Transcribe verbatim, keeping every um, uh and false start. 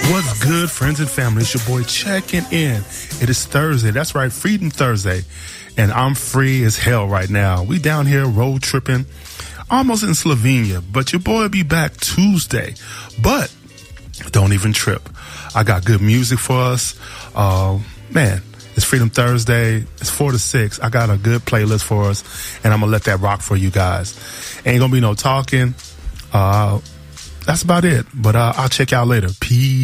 What's good, friends and family? It's your boy checking in. It is Thursday. That's right, Freedom Thursday. And I'm free as hell right now. We down here road tripping, almost in Slovenia. But your boy will be back Tuesday. But don't even trip. I got good music for us. Uh, man, it's Freedom Thursday. It's four to six. I got a good playlist for us. And I'm going to let that rock for you guys. Ain't going to be no talking. Uh, that's about it. But uh, I'll check y'all later. Peace.